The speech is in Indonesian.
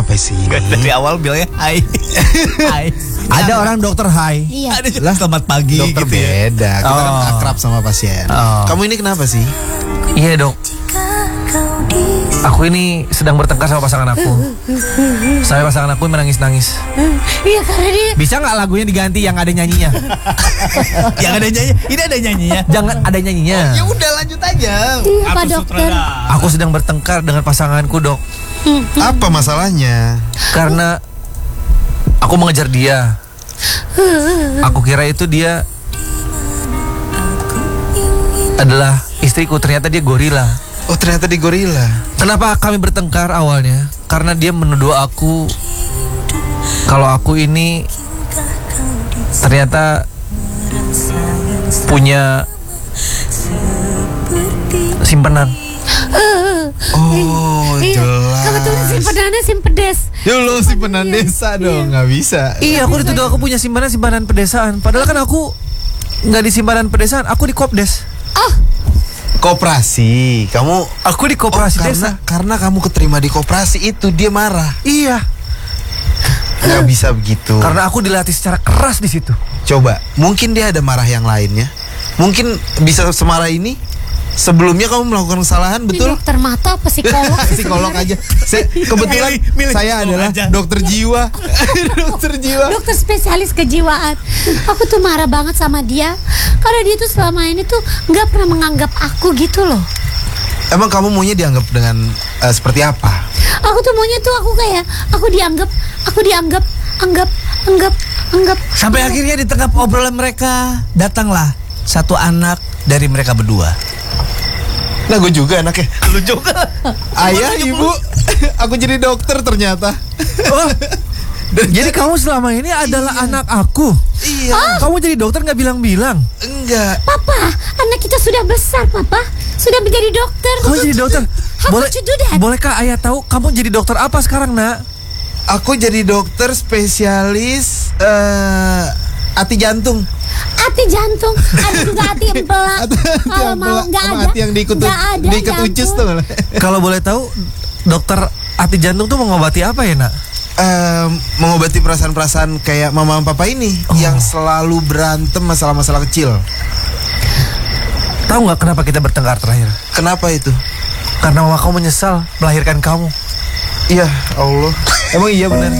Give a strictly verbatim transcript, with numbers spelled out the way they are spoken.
kenapa sih? Gak dari awal bilangnya hai. Hai. Ada orang dokter hai. Iya. Ada lah selamat pagi Dokter gitu ya. beda. Kita kan Oh. akrab sama pasien. Oh. Kamu ini kenapa sih? Iya dok, aku ini sedang bertengkar sama pasangan aku. Sampai pasangan aku menangis-nangis. Iya karena dia. Bisa nggak lagunya diganti yang ada nyanyinya? Yang ada nyanyi, ini ada nyanyinya. Jangan ada nyanyinya. Ya udah lanjut aja. Iya Pak Dokter. Aku sedang bertengkar dengan pasanganku dok, Apa masalahnya? karena aku mengejar dia. Aku kira itu dia adalah istriku, ternyata dia gorila. Oh, ternyata di gorila. Kenapa kami bertengkar awalnya? Karena dia menuduh aku kalau aku ini ternyata punya simpanan. Oh, Iya. jelas. Kebetulan simpenannya simpedes. Ya lo simpenan desa dong, nggak bisa. Iya, aku dituduh aku punya simpanan-simpanan pedesaan. Padahal kan aku nggak di simpanan pedesaan, aku di Kopdes. Oh, Koperasi, kamu Aku di koperasi oh, karena, desa. karena kamu keterima di koperasi itu dia marah. Iya, Nggak bisa begitu. karena aku dilatih secara keras di situ. Coba, mungkin dia ada marah yang lainnya. Mungkin bisa semarah ini. Sebelumnya kamu melakukan kesalahan, ini betul? dokter mata apa psikolog? Psikolog aja. Saya, kebetulan Milih- milih saya psikolog adalah aja. dokter jiwa. Dokter jiwa. Dokter spesialis kejiwaan. Aku tuh marah banget sama dia karena dia tuh selama ini tuh nggak pernah menganggap aku gitu loh. Emang kamu maunya dianggap dengan eh, seperti apa? Aku tuh maunya tuh aku kayak aku dianggap, aku dianggap, anggap, anggap, anggap. Sampai akhirnya di tengah obrolan mereka datanglah satu anak dari mereka berdua. Nah, gue juga anaknya. Lu juga. Ayah, ibu, aku jadi dokter ternyata. Oh, jadi kamu selama ini adalah anak aku. Iya. Kamu jadi dokter nggak bilang-bilang. Enggak. Papa, anak kita sudah besar, Papa. Sudah menjadi dokter. Kamu jadi dokter. How Boleh, could you do that? bolehkah ayah tahu kamu jadi dokter apa sekarang, nak? Aku jadi dokter spesialis eh hati jantung. Hati jantung, ada juga hati empelak. Hati Kalau mau empelak nggak sama ada, hati yang diikut nggak ada diikut ucus jantung. tuh. Kalau boleh tahu, dokter hati jantung tuh mengobati apa ya, nak? Eh, mengobati perasaan-perasaan kayak mama dan papa ini yang selalu berantem masalah-masalah kecil. Tahu nggak kenapa kita bertengkar terakhir? Kenapa itu? Karena mama kamu menyesal melahirkan kamu. Iya, Allah. Emang iya benar.